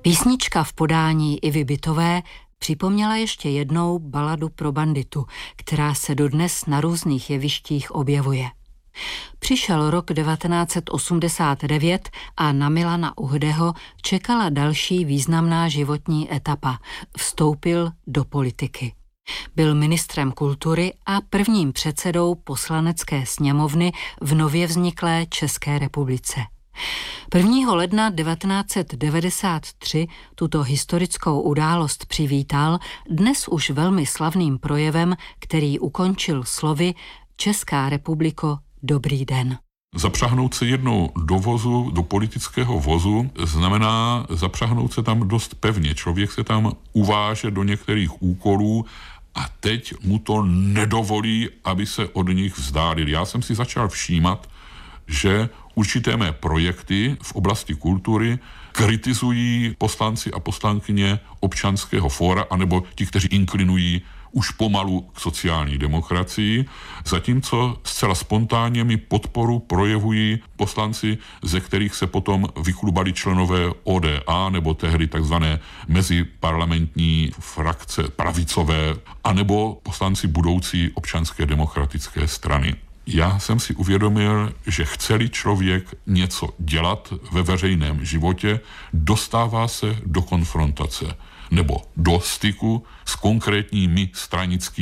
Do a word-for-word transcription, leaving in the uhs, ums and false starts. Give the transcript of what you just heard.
Písnička v podání Ivy Bytové připomněla ještě jednou baladu pro banditu, která se dodnes na různých jevištích objevuje. Přišel rok devatenáct set osmdesát devět a na Milana Uhdeho čekala další významná životní etapa. Vstoupil do politiky. Byl ministrem kultury a prvním předsedou poslanecké sněmovny v nově vzniklé České republice. prvního ledna devatenáct set devadesát tři tuto historickou událost přivítal dnes už velmi slavným projevem, který ukončil slovy: Česká republiko, dobrý den. Zapřahnout se jednou do vozu, do politického vozu, znamená zapřahnout se tam dost pevně. Člověk se tam uváže do některých úkolů a teď mu to nedovolí, aby se od nich vzdálil. Já jsem si začal všímat, že určité mé projekty v oblasti kultury kritizují poslanci a poslankyně Občanského fóra, anebo ti, kteří inklinují už pomalu k sociální demokracii, zatímco zcela spontánně mi podporu projevují poslanci, ze kterých se potom vychlubali členové O D A, nebo tehdy takzvané meziparlamentní frakce pravicové, anebo poslanci budoucí Občanské demokratické strany. Já jsem si uvědomil, že chce-li člověk něco dělat ve veřejném životě, dostává se do konfrontace nebo do styku s konkrétními stranickými